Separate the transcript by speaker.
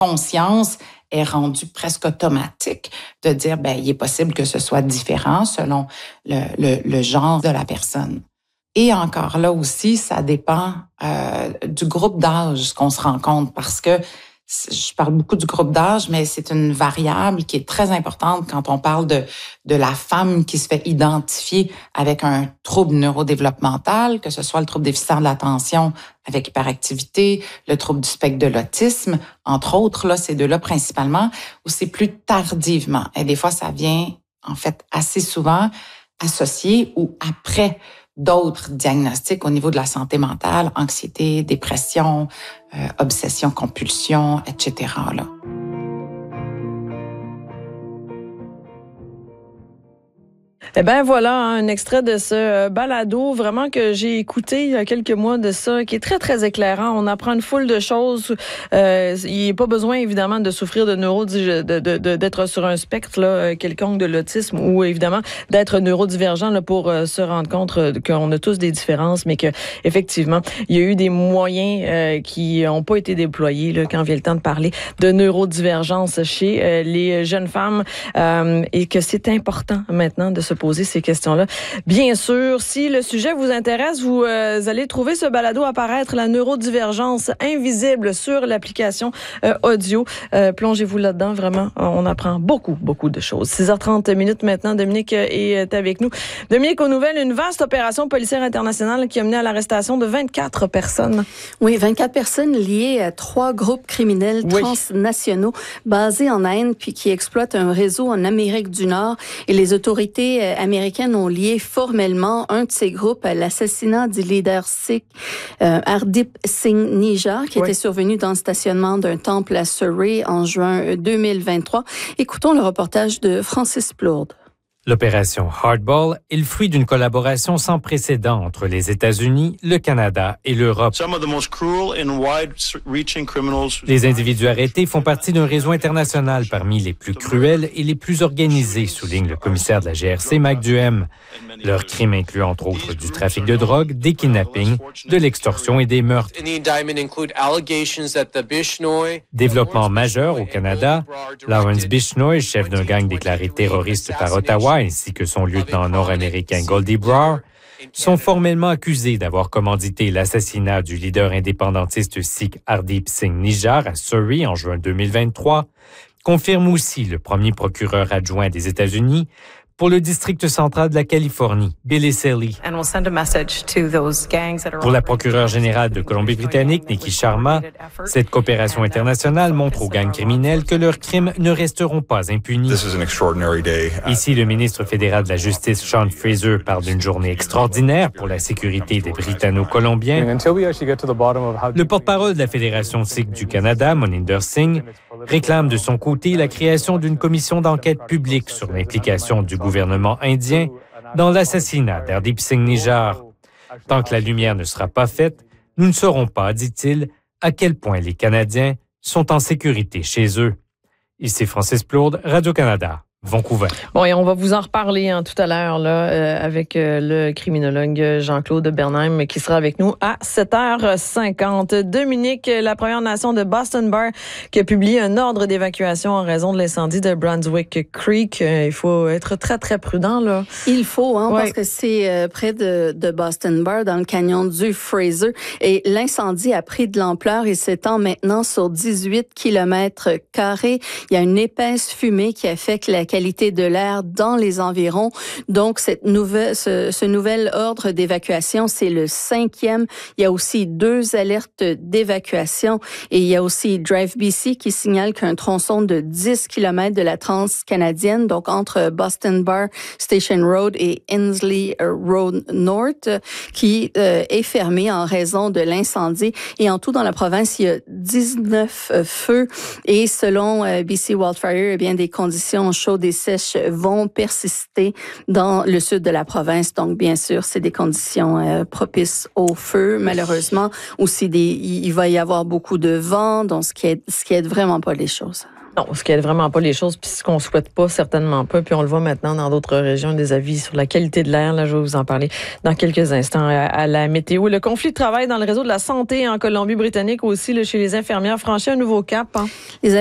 Speaker 1: conscience est rendue presque automatique de dire, il est possible que ce soit différent selon le genre de la personne. Et encore là aussi, ça dépend du groupe d'âge qu'on se rencontre parce que je parle beaucoup du groupe d'âge, mais c'est une variable qui est très importante quand on parle de la femme qui se fait identifier avec un trouble neurodéveloppemental, que ce soit le trouble déficitaire de l'attention avec hyperactivité, le trouble du spectre de l'autisme, entre autres, là, ces deux-là principalement, ou c'est plus tardivement. Et des fois, ça vient, en fait, assez souvent associé ou après d'autres diagnostics au niveau de la santé mentale, anxiété, dépression, obsession, compulsion, etc. là.
Speaker 2: Eh bien, voilà, un extrait de ce balado, vraiment que j'ai écouté il y a quelques mois de ça, qui est très, très éclairant. On apprend une foule de choses. Il n'y a pas besoin, évidemment, de souffrir de d'être sur un spectre là, quelconque de l'autisme ou, évidemment, d'être neurodivergent là, pour se rendre compte qu'on a tous des différences, mais que effectivement, il y a eu des moyens qui n'ont pas été déployés là, quand vient le temps de parler de neurodivergence chez les jeunes femmes et que c'est important maintenant de se poser ces questions-là. Bien sûr, si le sujet vous intéresse, vous allez trouver ce balado apparaître, la neurodivergence invisible sur l'application audio. Plongez-vous là-dedans, vraiment, on apprend beaucoup, beaucoup de choses. 6h30 maintenant, Dominique est avec nous. Dominique, aux nouvelles, une vaste opération policière internationale qui a mené à l'arrestation de 24 personnes.
Speaker 3: Oui, 24 personnes liées à 3 groupes criminels transnationaux basés en Inde puis qui exploitent un réseau en Amérique du Nord. Et les autorités américaines ont lié formellement un de ces groupes à l'assassinat du leader sikh Hardeep Singh Nijjar, qui était survenu dans le stationnement d'un temple à Surrey en juin 2023. Écoutons le reportage de Francis Plourde.
Speaker 4: L'opération Hardball est le fruit d'une collaboration sans précédent entre les États-Unis, le Canada et l'Europe. Les individus arrêtés font partie d'un réseau international parmi les plus cruels et les plus organisés, souligne le commissaire de la GRC, Mike Duhem. Leurs crimes incluent entre autres du trafic de drogue, des kidnappings, de l'extorsion et des meurtres. Développement majeur au Canada, Lawrence Bishnoi, chef d'un gang déclaré terroriste par Ottawa, ainsi que son lieutenant nord-américain Goldie Brower, sont formellement accusés d'avoir commandité l'assassinat du leader indépendantiste sikh Hardeep Singh Nijjar à Surrey en juin 2023, confirme aussi le premier procureur adjoint des États-Unis pour le district central de la Californie, Billy Selley. Pour la procureure générale de Colombie-Britannique, Nikki Sharma, cette coopération internationale montre aux gangs criminels que leurs crimes ne resteront pas impunis. Ici, le ministre fédéral de la Justice, Sean Fraser, parle d'une journée extraordinaire pour la sécurité des Britanno-Colombiens. Le porte-parole de la Fédération sikh du Canada, Moninder Singh, réclame de son côté la création d'une commission d'enquête publique sur l'implication du gouvernement indien dans l'assassinat d'Hardeep Singh Nijjar. Tant que la lumière ne sera pas faite, nous ne saurons pas, dit-il, à quel point les Canadiens sont en sécurité chez eux. Ici Francis Plourde, Radio-Canada. Vancouver.
Speaker 2: Bon, et on va vous en reparler tout à l'heure là avec le criminologue Jean-Claude Bernheim qui sera avec nous à 7h50. Dominique, la Première Nation de Boston Bar qui a publié un ordre d'évacuation en raison de l'incendie de Brunswick Creek. Il faut être très, très prudent, là.
Speaker 3: Il faut, parce que c'est près de Boston Bar, dans le canyon du Fraser. Et l'incendie a pris de l'ampleur et s'étend maintenant sur 18 km². Il y a une épaisse fumée qui affecte la qualité de l'air dans les environs. Donc, ce nouvel ordre d'évacuation, c'est le 5e. Il y a aussi 2 alertes d'évacuation et il y a aussi Drive BC qui signale qu'un tronçon de 10 km de la Trans-Canadienne, donc entre Boston Bar Station Road et Inslee Road North, qui est fermé en raison de l'incendie. Et en tout, dans la province, il y a 19 feux et selon BC Wildfire, eh bien, des conditions chaudes et sèches vont persister dans le sud de la province. Donc, bien sûr, c'est des conditions propices au feu. Malheureusement, aussi il va y avoir beaucoup de vent, donc ce qui aide vraiment pas les choses.
Speaker 2: Non, ce qui aide vraiment pas les choses, puis ce qu'on souhaite pas, certainement pas. Puis on le voit maintenant dans d'autres régions, des avis sur la qualité de l'air. Là, je vais vous en parler dans quelques instants à la météo. Le conflit de travail dans le réseau de la santé en Colombie-Britannique aussi, là, chez les infirmières, franchit un nouveau cap. Hein.